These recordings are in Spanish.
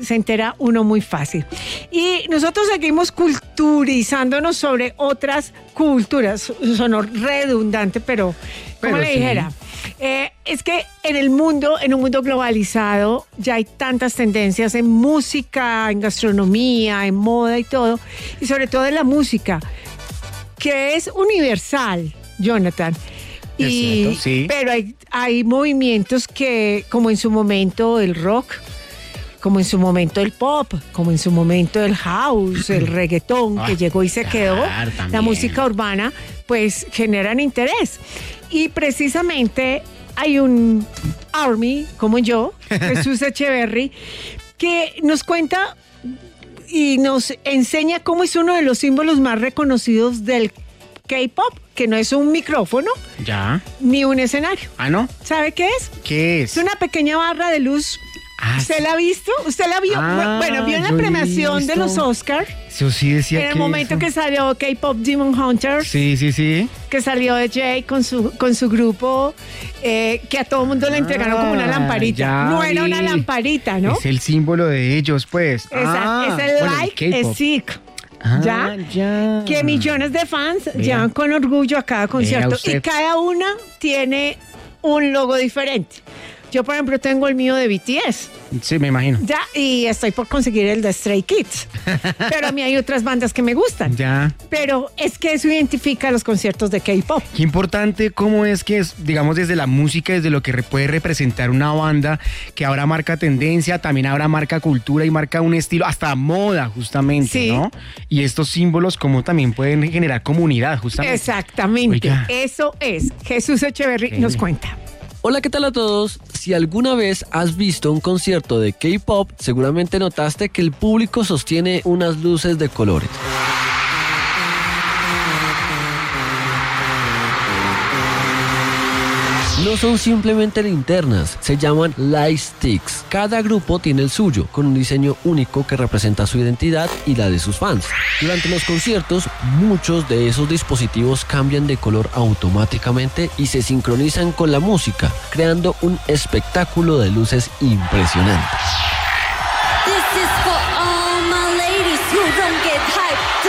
se entera uno muy fácil. Y nosotros seguimos culturizándonos sobre otras culturas. Sonó redundante, pero como le dijera, es que en un mundo globalizado, ya hay tantas tendencias en música, en gastronomía, en moda y todo, y sobre todo en la música, que es universal, Jonathan. Cierto, sí. Pero hay movimientos que, como en su momento el rock, como en su momento el pop, como en su momento el house, el reggaetón, que llegó y se quedó, también. la música urbana, pues generan interés. Y precisamente hay un Army, como yo, Jesús Echeverry, que nos cuenta y nos enseña cómo es uno de los símbolos más reconocidos del K-pop, que no es un micrófono, Ya. ni un escenario. ¿Ah, no? ¿Sabe qué es? ¿Qué Es es? una pequeña barra de luz. ¿Usted la ha visto? ¿Usted la vio? Bueno, vio en la yo premiación he de visto. los Oscars. Yo sí decía En el momento que salió K-Pop Demon Hunters, Sí. que salió de Jay con su grupo, que a todo mundo le entregaron como una lamparita. ya No era una vi. lamparita, ¿no? Es el símbolo de ellos, pues. Es el bueno, like, K-pop. es sick. Ya. Que millones de fans Vea. llevan con orgullo a cada concierto usted. y cada una tiene un logo diferente. Yo, por ejemplo, tengo el mío de BTS. Sí, me imagino. Ya, y estoy por conseguir el de Stray Kids. Pero a mí hay otras bandas que me gustan. Ya. Pero es que eso identifica los conciertos de K-pop. Qué importante cómo es que, digamos, desde la música, desde lo que puede representar una banda, que ahora marca tendencia, también ahora marca cultura y marca un estilo, hasta moda, justamente, Sí. ¿no? Y estos símbolos como también pueden generar comunidad, justamente. Exactamente. Oiga. Eso es. Jesús Echeverry nos cuenta. Hola, ¿qué tal a todos? Si alguna vez has visto un concierto de K-pop, seguramente notaste que el público sostiene unas luces de colores. No son simplemente linternas, se llaman light sticks. Cada grupo tiene el suyo, con un diseño único que representa su identidad y la de sus fans. Durante los conciertos, muchos de esos dispositivos cambian de color automáticamente y se sincronizan con la música, creando un espectáculo de luces impresionante. This is for all my ladies who don't get hyped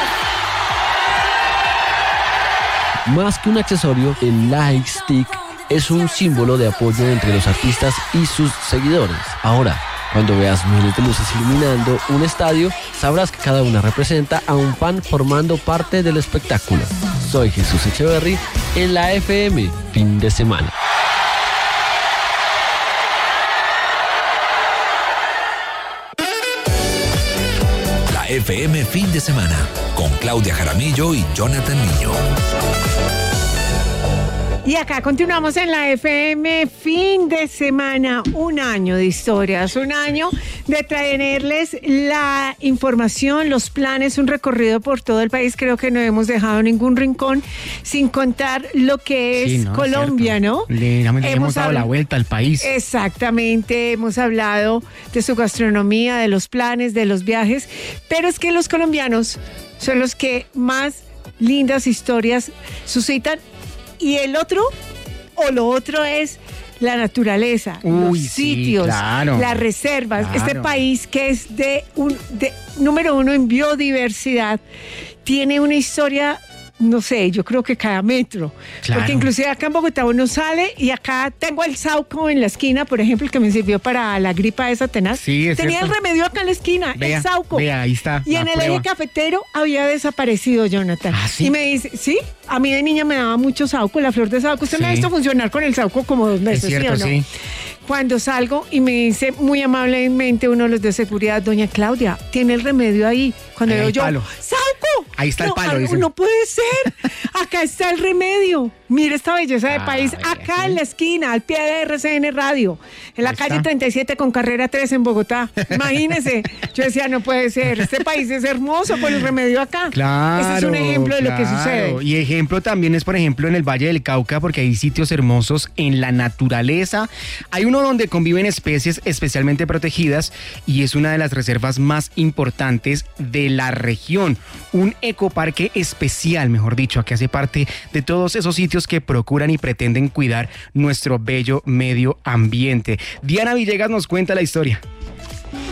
enough. Más que un accesorio, el light stick es un símbolo de apoyo entre los artistas y sus seguidores. Ahora, cuando veas miles de luces iluminando un estadio, sabrás que cada una representa a un fan formando parte del espectáculo. Soy Jesús Echeverry en la FM, fin de semana. La FM fin de semana con Claudia Jaramillo y Jonathan Niño. Y acá continuamos en la FM fin de semana, un año de historias, un año de traerles la información, los planes, un recorrido por todo el país. Creo que no hemos dejado ningún rincón sin contar lo que es Sí, ¿no? Colombia, Cierto. ¿no? Hemos dado la vuelta al país. Exactamente, hemos hablado de su gastronomía, de los planes, de los viajes, pero es que los colombianos son los que más lindas historias suscitan. Y el otro, o lo otro es la naturaleza, los Sí, sitios, claro. las reservas. Claro. Este país que es número uno en biodiversidad, tiene una historia, no sé, yo creo que cada metro. Claro. Porque inclusive acá en Bogotá uno sale y acá tengo el Sauco en la esquina, por ejemplo, el que me sirvió para la gripa esa tenaz. Sí, es Tenía cierto. el remedio acá en la esquina, Vea, el Sauco. vea, ahí está, Y la en el prueba. eje cafetero había desaparecido, Jonathan. ¿Ah, sí? Y me dice, sí, a mí de niña me daba mucho Sauco, la flor de Sauco. Usted me ha Sí. visto funcionar con el Sauco como 2 meses, Es cierto, ¿sí o no? sí. Cuando salgo y me dice muy amablemente uno de los de seguridad, doña Claudia, tiene el remedio ahí. Cuando Ahí veo hay yo, palo. ¡Sauco! Ahí está el palo, No, dicen. no puede ser. Acá está el remedio. Mire esta belleza de país. Ay, Acá sí. en la esquina, al pie de RCN Radio, en la Ahí calle está. 37 con carrera 3 en Bogotá. Imagínese. Yo decía, no puede ser. Este país es hermoso con el remedio acá. Claro. Ese es un ejemplo de lo que claro. sucede. Y ejemplo también es, por ejemplo, en el Valle del Cauca, porque hay sitios hermosos en la naturaleza. Hay uno donde conviven especies especialmente protegidas y es una de las reservas más importantes de la región. Un ecoparque especial, mejor dicho, que hace parte de todos esos sitios que procuran y pretenden cuidar nuestro bello medio ambiente. Diana Villegas nos cuenta la historia.